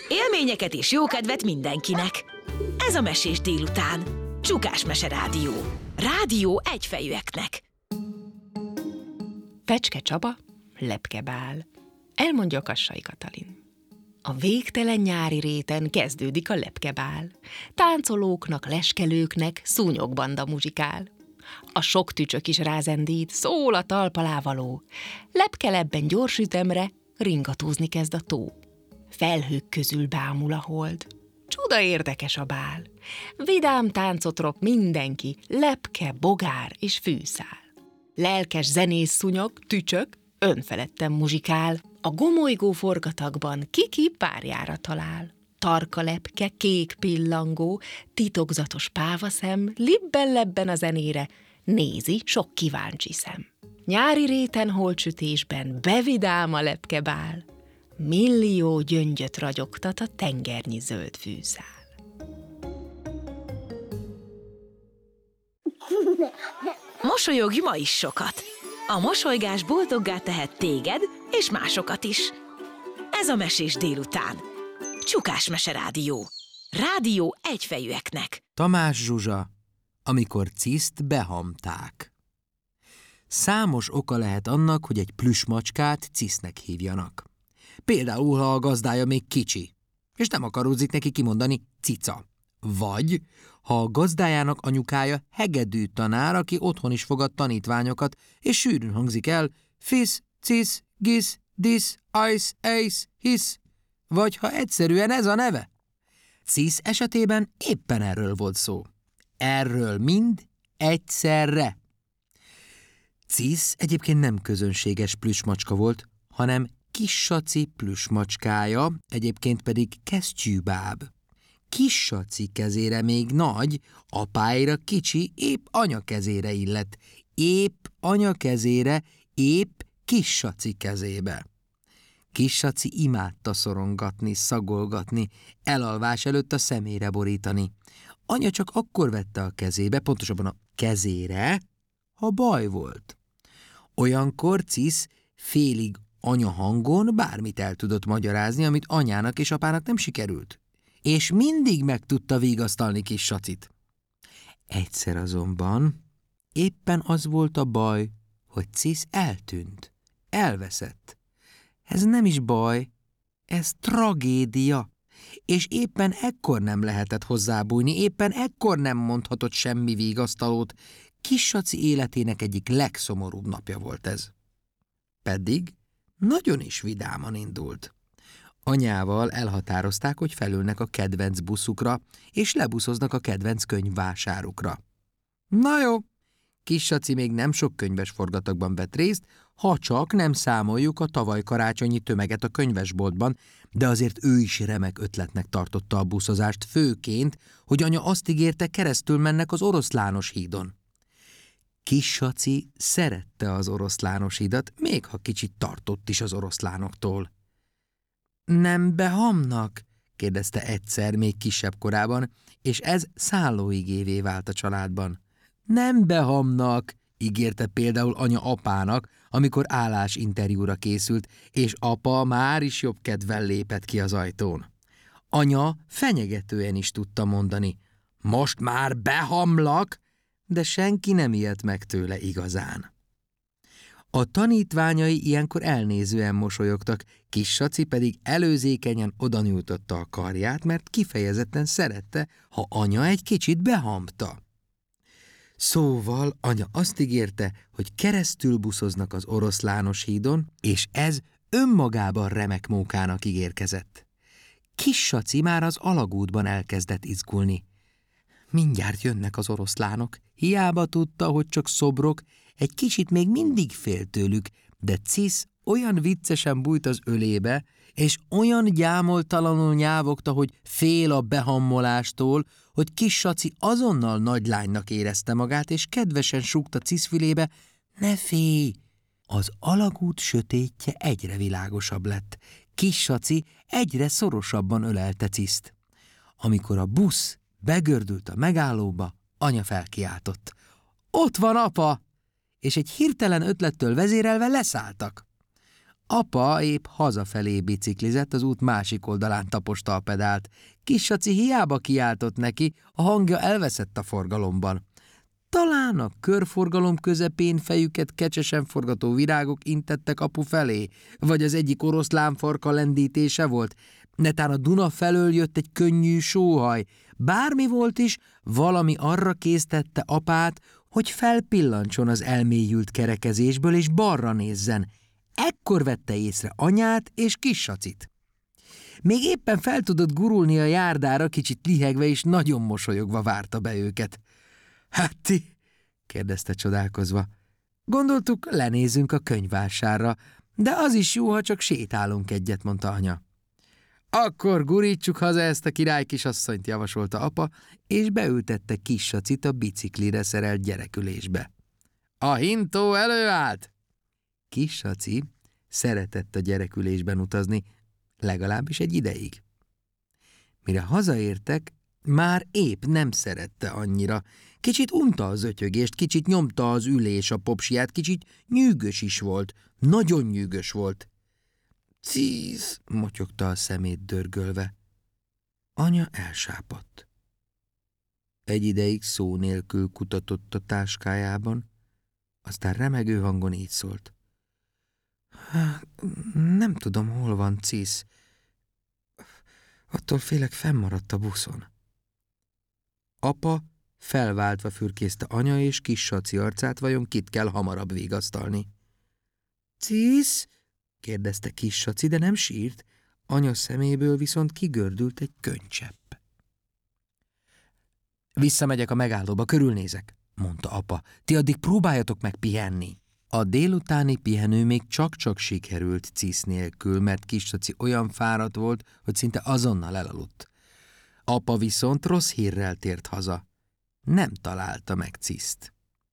Élményeket és jókedvet mindenkinek. Ez a Mesés délután. Csukás Mese Rádió. Rádió egyfejűeknek. Fecske Csaba, Lepke Bál. Elmondja Kassai Katalin. A végtelen nyári réten kezdődik a lepkebál. Táncolóknak, leskelőknek szúnyogբanda muzsikál. A sok tücsök is rázendít, szól a talpalávaló. Lepkelebben gyors ütemre ringatózni kezd a tó. Felhők közül bámul a hold. Csuda érdekes a bál. Vidám táncot rop mindenki, lepke, bogár és fűszál. Lelkes zenész szúnyog, tücsök, önfeledten muzsikál. A gomolygó forgatagban ki párjára talál. Tarka lepke, kék pillangó, titokzatos pávaszem, libben-lebben a zenére, nézi sok kíváncsi szem. Nyári réten holtsütésben bevidám a lepkebál, millió gyöngyöt ragyogtat a tengernyi zöld fűszál. Mosolyogj ma is sokat! A mosolygás boldoggá tehet téged és másokat is. Ez a Mesés délután. Csukás Mese Rádió. Rádió egyfejűeknek. Tamás Zsuzsa, amikor Ciszt behamták. Számos oka lehet annak, hogy egy plüssmacskát Cisznek hívjanak. Például, ha a gazdája még kicsi, és nem akaródzik neki kimondani cica. Vagy, ha a gazdájának anyukája hegedű tanár, aki otthon is fogad tanítványokat, és sűrűn hangzik el fisz, cisz, gisz, disz, ajsz, ejsz, hisz. Vagy ha egyszerűen ez a neve. Cisz esetében éppen erről volt szó. Erről mind egyszerre. Cisz egyébként nem közönséges plüssmacska volt, hanem Kis-Saci plüssmacskája, egyébként pedig kesztyűbáb. Kis-Saci kezére még nagy, apáira kicsi, épp anya kezére illett. Épp anya kezére, épp Kis-Saci kezébe. Kis-Saci imádta szorongatni, szagolgatni, elalvás előtt a szemére borítani. Anya csak akkor vette a kezébe, pontosabban a kezére, ha baj volt. Olyankor Cisz félig anya hangon bármit el tudott magyarázni, amit anyának és apának nem sikerült. És mindig meg tudta vigasztalni Kis-Sacit. Egyszer azonban éppen az volt a baj, hogy Cisz eltűnt, elveszett. Ez nem is baj, ez tragédia. És éppen ekkor nem lehetett hozzábújni, éppen ekkor nem mondhatott semmi vigasztalót. Kis-Saci életének egyik legszomorúbb napja volt ez. Pedig nagyon is vidáman indult. Anyával elhatározták, hogy felülnek a kedvenc buszukra, és lebuszoznak a kedvenc könyvvásárukra. Na jó, Kis-Saci még nem sok könyves forgatagban vett részt, ha csak nem számoljuk a tavaly karácsonyi tömeget a könyvesboltban, de azért ő is remek ötletnek tartotta a buszozást, főként, hogy anya azt ígérte, keresztül mennek az Oroszlános hídon. Kis-Saci szerette az Oroszlános hídat, még ha kicsit tartott is az oroszlánoktól. Nem behamnak? kérdezte egyszer még kisebb korában, és ez szállóigévé vált a családban. Nem behamnak, ígérte például anya apának, amikor állásinterjúra készült, és apa már is jobb kedvel lépett ki az ajtón. Anya fenyegetően is tudta mondani, most már behamlak, de senki nem ijedt meg tőle igazán. A tanítványai ilyenkor elnézően mosolyogtak, Kis-Saci pedig előzékenyen odanyújtotta a karját, mert kifejezetten szerette, ha anya egy kicsit behamta. Szóval anya azt ígérte, hogy keresztül buszoznak az Oroszlános hídon, és ez önmagában remek mókának ígérkezett. Kis-Saci már az alagútban elkezdett izgulni. Mindjárt jönnek az oroszlánok, hiába tudta, hogy csak szobrok, egy kicsit még mindig fél tőlük, de Cisz olyan viccesen bújt az ölébe, és olyan gyámoltalanul nyávogta, hogy fél a behammolástól, hogy Kis-Saci azonnal nagylánynak érezte magát, és kedvesen súgta Cisz fülébe, ne félj! Az alagút sötétje egyre világosabb lett. Kis-Saci egyre szorosabban ölelte Ciszt. Amikor a busz begördült a megállóba, anya felkiáltott. Ott van apa! És egy hirtelen ötlettől vezérelve leszálltak. Apa épp hazafelé biciklizett, az út másik oldalán taposta a pedált. Kis Saci hiába kiáltott neki, a hangja elveszett a forgalomban. Talán a körforgalom közepén fejüket kecsesen forgató virágok intettek apu felé, vagy az egyik oroszlánfarka lendítése volt, netán a Duna felől jött egy könnyű sóhaj. Bármi volt is, valami arra késztette apát, hogy felpillancson az elmélyült kerekezésből, és balra nézzen. Ekkor vette észre anyát és Kis Sacit. Még éppen fel tudott gurulni a járdára, kicsit lihegve és nagyon mosolyogva várta be őket. Hát ti? Kérdezte csodálkozva. Gondoltuk, lenézünk a könyvvásárra, de az is jó, ha csak sétálunk egyet, mondta anya. Akkor gurítsuk haza ezt a királykisasszonyt, javasolta apa, és beültette Kis Sacit a biciklire szerelt gyerekülésbe. A hintó előállt! Kis Saci szeretett a gyerekülésben utazni, legalábbis egy ideig. Mire hazaértek, már épp nem szerette annyira. Kicsit unta az ötyögést, kicsit nyomta az ülés a popsiját, kicsit nyűgös is volt, nagyon nyűgös volt. Cíz, motyogta a szemét dörgölve. Anya elsápadt. Egy ideig szó nélkül kutatott a táskájában, aztán remegő hangon így szólt. Nem tudom, hol van Cisz. Attól félek, fennmaradt a buszon. Apa felváltva fürkészte anya és Kis Saci arcát, vajon kit kell hamarabb vigasztalni. Cisz? kérdezte Kis Saci, de nem sírt, anya szeméből viszont kigördült egy könycsepp. Visszamegyek a megállóba, körülnézek, mondta apa. Ti addig próbáljatok meg pihenni. A délutáni pihenő még csak-csak sikerült Cisz nélkül, mert Kis Saci olyan fáradt volt, hogy szinte azonnal elaludt. Apa viszont rossz hírrel tért haza. Nem találta meg Ciszt.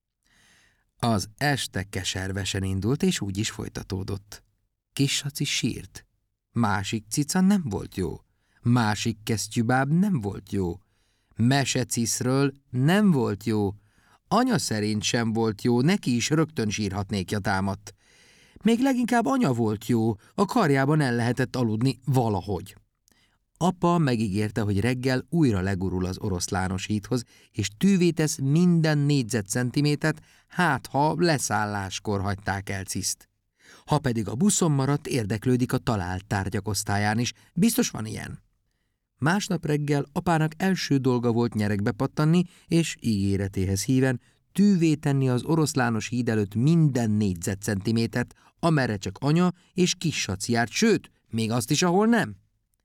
Az este keservesen indult, és úgy is folytatódott. Kis Saci sírt. Másik cica nem volt jó. Másik kesztyűbáb nem volt jó. Mese Ciszről nem volt jó. Anya szerint sem volt jó, neki is rögtön sírhatnékja támadt. Még leginkább anya volt jó, a karjában el lehetett aludni valahogy. Apa megígérte, hogy reggel újra legurul az oroszlános hídhoz, és tűvé tesz minden négyzetcentimétert, hát ha leszálláskor hagyták el Ciszt. Ha pedig a buszon maradt, érdeklődik a talált tárgyak osztályán is, biztos van ilyen. Másnap reggel apának első dolga volt nyeregbe pattanni, és ígéretéhez híven tűvé tenni az oroszlános híd előtt minden négyzetcentimétert, amerre csak anya és Kis Saci járt, sőt, még azt is, ahol nem.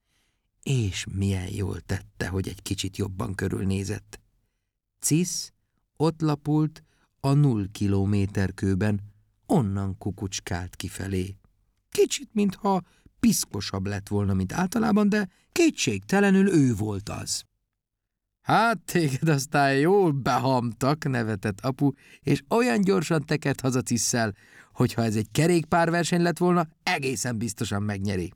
És milyen jól tette, hogy egy kicsit jobban körülnézett. Cisz ott lapult a 0 kilométerkőben, onnan kukucskált kifelé. Kicsit, mintha piszkosabb lett volna, mint általában, de kétségtelenül ő volt az. Hát téged aztán jól behamtak, nevetett apu, és olyan gyorsan tekert haza Cisszel, hogy ha ez egy kerékpárverseny lett volna, egészen biztosan megnyeri.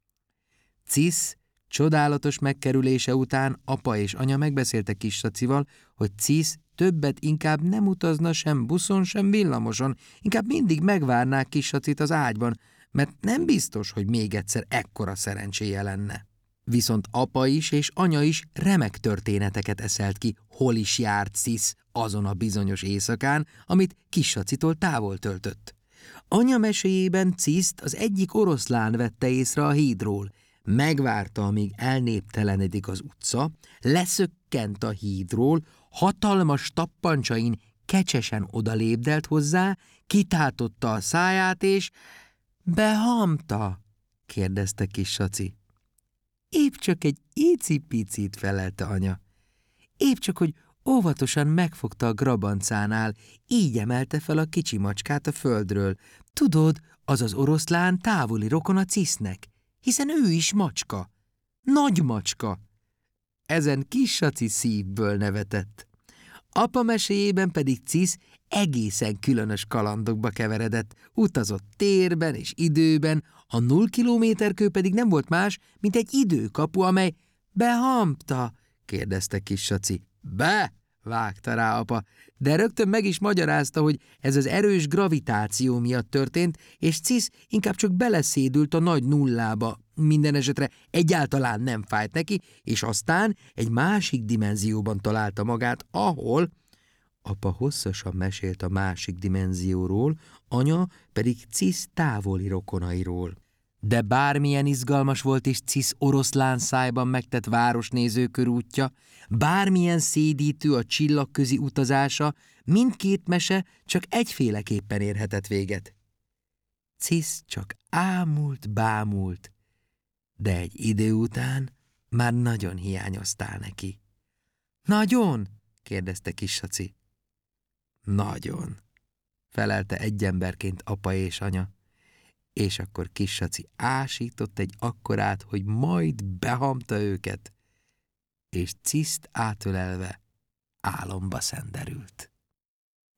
Cisz csodálatos megkerülése után apa és anya megbeszélte Kis Sacival, hogy Cisz többet inkább nem utazna sem buszon, sem villamoson, inkább mindig megvárnák Kis Sacit az ágyban, mert nem biztos, hogy még egyszer ekkora szerencséje lenne. Viszont apa is és anya is remek történeteket eszelt ki, hol is járt Cisz azon a bizonyos éjszakán, amit Kis Sacitól távol töltött. Anya meséjében Ciszt az egyik oroszlán vette észre a hídról, megvárta, amíg elnéptelenedik az utca, leszökkent a hídról, hatalmas tappancsain kecsesen odalépdelt hozzá, kitátotta a száját, és behamta, kérdezte Kis Saci. Épp csak egy icipicit, felelte anya. Épp csak, hogy óvatosan megfogta a grabancánál, így emelte fel a kicsi macskát a földről. Tudod, az az oroszlán távoli rokon a Cisznek, hiszen ő is macska. Nagy macska. Ezen Kis Saci szívből nevetett. Apa meséjében pedig Cisz egészen különös kalandokba keveredett, utazott térben és időben, a 0 kilométerkő pedig nem volt más, mint egy időkapu, amely behampta, kérdezte Kis Saci. Be, vágta rá apa, de rögtön meg is magyarázta, hogy ez az erős gravitáció miatt történt, és Cisz inkább csak beleszédült a nagy nullába, minden esetre egyáltalán nem fájt neki, és aztán egy másik dimenzióban találta magát, ahol... Apa hosszasan mesélt a másik dimenzióról, anya pedig Cisz távoli rokonairól. De bármilyen izgalmas volt is Cisz oroszlán szájban megtett városnéző körútja, bármilyen szédítő a csillagközi utazása, mindkét mese csak egyféleképpen érhetett véget. Cisz csak bámult, de egy idő után már nagyon hiányoztál neki. Nagyon? kérdezte kis Saci. Nagyon, felelte egy emberként apa és anya, és akkor kis Saci ásított egy akkorát, hogy majd behamta őket, és Ciszt átölelve álomba szenderült.